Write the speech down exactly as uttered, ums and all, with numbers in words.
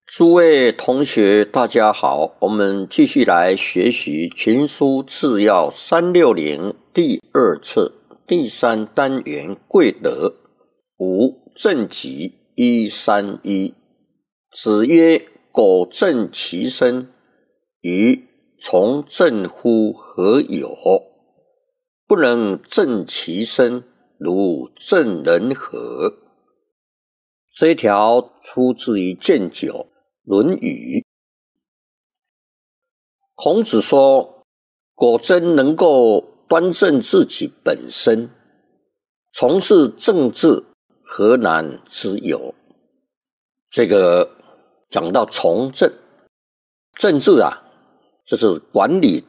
诸位同学，大家好，我们继续来学习《群书治要三六零》第二册第三单元贵德五正己一三一。子曰：苟正其身，与从政乎何有？不能正其身，如正人和。这一条出自于建九论语。孔子说，果真能够端正自己本身，从事政治，何难之有？这个讲到从政，政治啊，这是管理